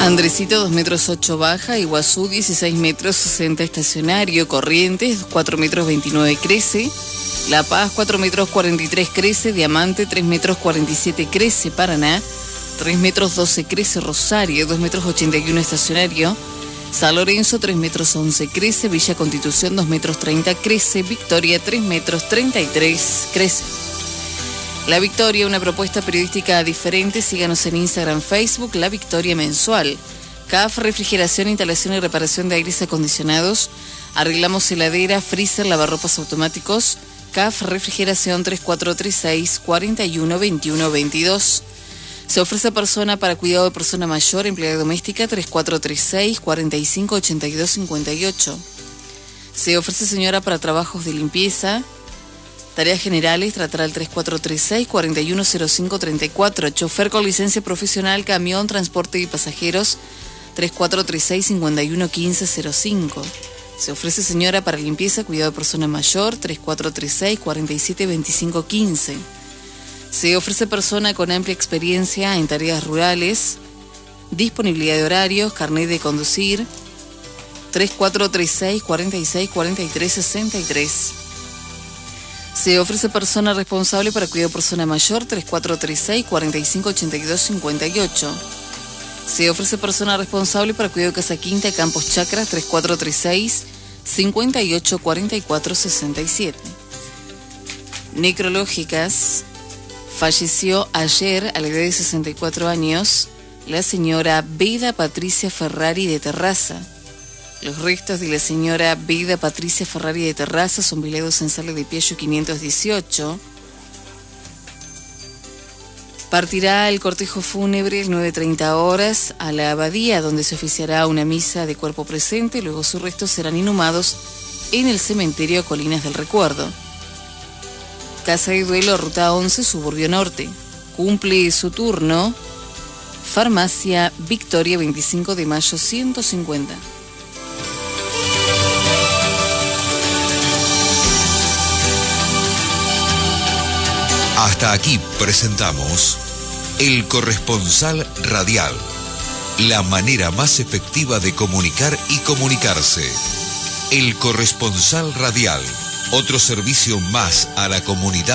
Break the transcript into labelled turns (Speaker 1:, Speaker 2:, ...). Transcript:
Speaker 1: Andresito 2 metros 8 baja, Iguazú 16 metros 60 estacionario, Corrientes 4 metros 29 crece, La Paz 4 metros 43 crece, Diamante 3 metros 47 crece, Paraná 3 metros 12 crece, Rosario 2 metros 81 estacionario, San Lorenzo 3 metros 11 crece, Villa Constitución 2 metros 30 crece, Victoria 3 metros 33 crece. La Victoria, una propuesta periodística diferente. Síganos en Instagram, Facebook, La Victoria Mensual. CAF, refrigeración, instalación y reparación de aires acondicionados. Arreglamos heladera, freezer, lavarropas automáticos. CAF, refrigeración 3436 41 21 22. Se ofrece persona para cuidado de persona mayor, empleada doméstica 3436 45 82 58. Se ofrece señora para trabajos de limpieza. Tareas generales, tratará el 3436-410534. Chofer con licencia profesional, camión, transporte y pasajeros, 3436-511505. Se ofrece señora para limpieza, cuidado de persona mayor, 3436-472515. Se ofrece persona con amplia experiencia en tareas rurales, disponibilidad de horarios, carnet de conducir, 3436-464363. Se ofrece persona responsable para cuidado de persona mayor, 3436-458258. Se ofrece persona responsable para cuidado de Casa Quinta, Campos Chacras, 3436-584467. Necrológicas. Falleció ayer, a la edad de 64 años, la señora Beda Patricia Ferrari de Terraza. Los restos de la señora Beda Patricia Ferrari de Terraza son velados en Sala de Piaggio 518. Partirá el cortejo fúnebre 9:30 horas a la abadía, donde se oficiará una misa de cuerpo presente. Luego sus restos serán inhumados en el cementerio Colinas del Recuerdo. Casa de duelo, Ruta 11, Suburbio Norte. Cumple su turno Farmacia Victoria, 25 de mayo 150.
Speaker 2: Hasta aquí presentamos El Corresponsal Radial, la manera más efectiva de comunicar y comunicarse. El Corresponsal Radial, otro servicio más a la comunidad